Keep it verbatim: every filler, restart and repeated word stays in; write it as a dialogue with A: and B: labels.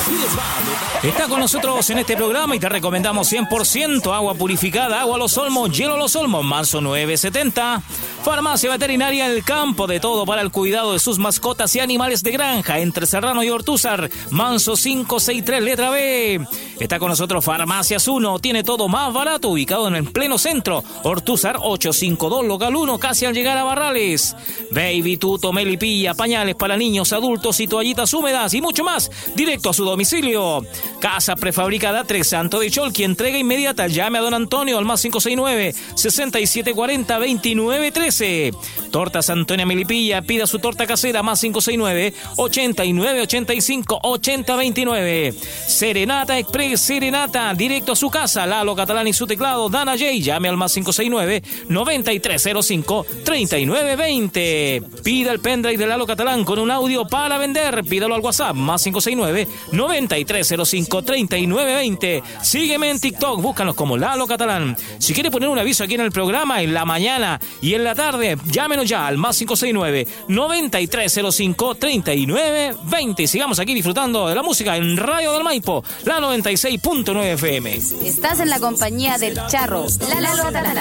A: Está con nosotros en este programa y te recomendamos cien por ciento agua purificada, agua Los Olmos, hielo Los Olmos, Manso nueve setenta. Farmacia Veterinaria El Campo, de todo para el cuidado de sus mascotas y animales de granja, entre Serrano y Ortúzar, Manso quinientos sesenta y tres, letra B. Está con nosotros Farmacias uno, tiene todo más barato, ubicado en el pleno centro, Ortúzar ochocientos cincuenta y dos, local uno, casi al llegar a Barrales. Baby, tuto, melipilla, pañales para niños, adultos y toallitas húmedas y mucho más, directo a su domicilio. Casa prefabricada Tres Santo de Cholqui, entrega inmediata, llame a don Antonio al más cinco seis nueve, seis siete cuatro cero, dos nueve uno tres. Tortas Antonia Melipilla, pida su torta casera más cinco seis nueve, ochenta y nueve ochenta y cinco, ochenta veintinueve. Serenata Express, Serenata, directo a su casa, Lalo Catalán y su teclado, Dana J, llame al más cinco seis nueve, noventa y tres cero cinco, treinta y nueve veinte. Pida el pendrive de Lalo Catalán con un audio para vender, pídalo al WhatsApp, más cinco seis nueve, noventa y tres cero cinco, treinta y nueve veinte. Sígueme en TikTok, búscanos como Lalo Catalán. Si quiere poner un aviso aquí en el programa, en la mañana y en la tarde, llámenos ya al más cinco seis nueve, noventa y tres cero cinco, treinta y nueve veinte. Y sigamos aquí disfrutando de la música en Radio del Maipo, la noventa y seis punto nueve F M.
B: Estás en la compañía del Charro, Lalo Catalán.